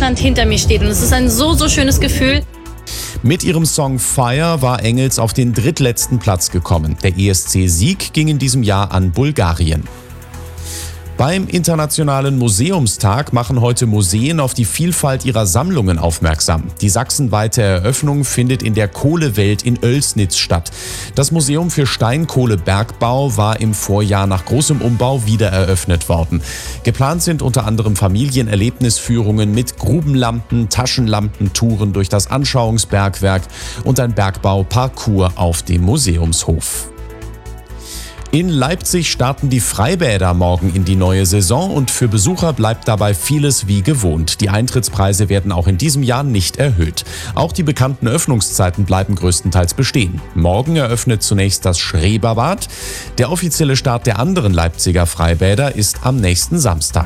Deutschland hinter mir steht. Und es ist ein so, so schönes Gefühl. Mit ihrem Song Fire war Engels auf den drittletzten Platz gekommen. Der ESC-Sieg ging in diesem Jahr an Bulgarien. Beim Internationalen Museumstag machen heute Museen auf die Vielfalt ihrer Sammlungen aufmerksam. Die sachsenweite Eröffnung findet in der Kohlewelt in Oelsnitz statt. Das Museum für Steinkohlebergbau war im Vorjahr nach großem Umbau wieder eröffnet worden. Geplant sind unter anderem Familienerlebnisführungen mit Grubenlampen, Taschenlampen, Touren durch das Anschauungsbergwerk und ein Bergbauparcours auf dem Museumshof. In Leipzig starten die Freibäder morgen in die neue Saison und für Besucher bleibt dabei vieles wie gewohnt. Die Eintrittspreise werden auch in diesem Jahr nicht erhöht. Auch die bekannten Öffnungszeiten bleiben größtenteils bestehen. Morgen eröffnet zunächst das Schreberbad. Der offizielle Start der anderen Leipziger Freibäder ist am nächsten Samstag.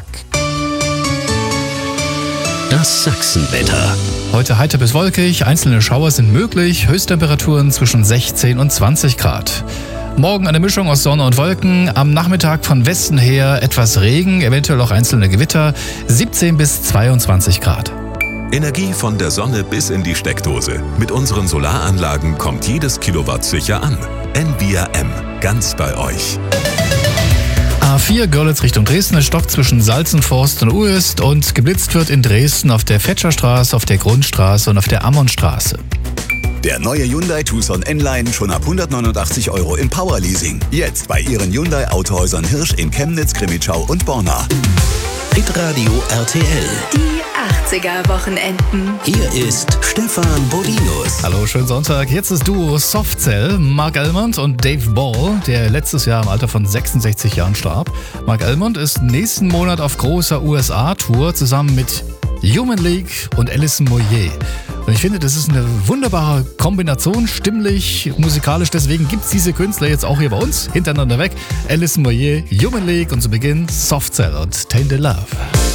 Das Sachsenwetter. Heute heiter bis wolkig, einzelne Schauer sind möglich, Höchsttemperaturen zwischen 16 und 20 Grad. Morgen eine Mischung aus Sonne und Wolken, am Nachmittag von Westen her etwas Regen, eventuell auch einzelne Gewitter, 17 bis 22 Grad. Energie von der Sonne bis in die Steckdose. Mit unseren Solaranlagen kommt jedes Kilowatt sicher an. Envia M, ganz bei euch. A4 Görlitz Richtung Dresden, es stockt zwischen Salzenforst und Uest und geblitzt wird in Dresden auf der Fetscherstraße, auf der Grundstraße und auf der Ammonstraße. Der neue Hyundai Tucson N-Line schon ab 189 € im Powerleasing. Jetzt bei Ihren Hyundai Autohäusern Hirsch in Chemnitz, Crimmitschau und Borna. Hitradio RTL. Die 80er-Wochenenden. Hier ist Stefan Bodinus. Hallo, schönen Sonntag. Jetzt das Duo Softcell, Mark Almond und Dave Ball, der letztes Jahr im Alter von 66 Jahren starb. Mark Almond ist nächsten Monat auf großer USA-Tour zusammen mit Human League und Alison Moyet. Und ich finde, das ist eine wunderbare Kombination, stimmlich, musikalisch. Deswegen gibt es diese Künstler jetzt auch hier bei uns, hintereinander weg. Alison Moyet, Human League und zu Beginn Softcell und Tainted Love.